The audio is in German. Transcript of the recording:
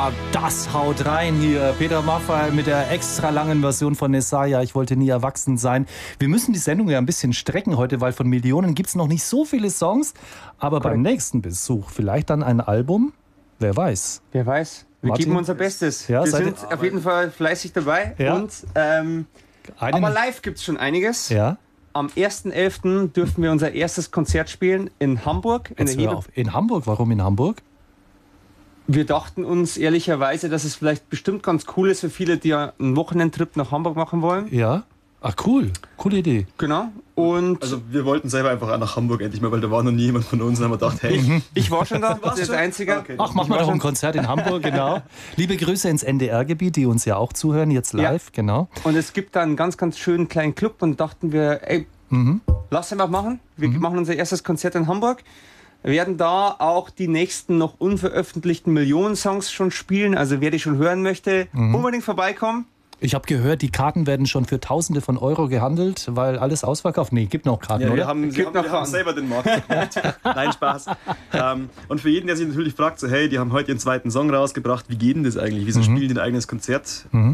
das haut rein hier. Peter Maffay mit der extra langen Version von Nessaya, ich wollte nie erwachsen sein. Wir müssen die Sendung ja ein bisschen strecken heute, weil von Millionen gibt es noch nicht so viele Songs. Aber beim nächsten Besuch vielleicht dann ein Album? Wer weiß. Wer weiß. Wir Martin? geben unser Bestes. Ja, wir sind auf jeden Fall fleißig dabei. Ja. Und, aber live gibt es schon einiges. Ja. Am 1.11. dürfen wir unser erstes Konzert spielen in Hamburg. Jetzt hör auf. In Hamburg? Warum in Hamburg? Wir dachten uns ehrlicherweise, dass es vielleicht bestimmt ganz cool ist für viele, die ja einen Wochenendtrip nach Hamburg machen wollen. Ja. Ach cool. Coole Idee. Genau. Und also wir wollten selber einfach auch nach Hamburg endlich mal, weil da war noch nie jemand von uns und haben wir gedacht, hey. Ich war schon da, das ist das Einzige. Okay. Ach, machen wir doch ein Konzert in Hamburg, genau. Liebe Grüße ins NDR-Gebiet, die uns ja auch zuhören, jetzt live, genau. Und es gibt da einen ganz, ganz schönen kleinen Club und dachten wir, ey, lass einfach machen. Wir machen unser erstes Konzert in Hamburg. Wir werden da auch die nächsten noch unveröffentlichten Millionen-Songs schon spielen. Also wer die schon hören möchte, unbedingt vorbeikommen. Ich habe gehört, die Karten werden schon für Tausende von Euro gehandelt, weil alles ausverkauft. Nee, gibt noch Karten, Ja, oder? wir haben selber den Markt geknackt. Nein, Spaß. Und für jeden, der sich natürlich fragt, so hey, die haben heute ihren zweiten Song rausgebracht, wie geht denn das eigentlich? Wieso spielen die ein eigenes Konzert?